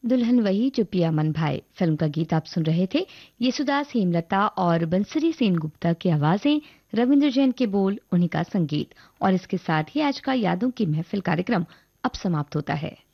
दुल्हन वही जो पिया मन भाए फिल्म का गीत आप सुन रहे थे। येसुदास, हेमलता और बंसरी सेनगुप्ता की आवाजें, रविंद्र जैन के बोल, उन्हीं का संगीत। और इसके साथ ही आज का यादों की महफिल कार्यक्रम अब समाप्त होता है।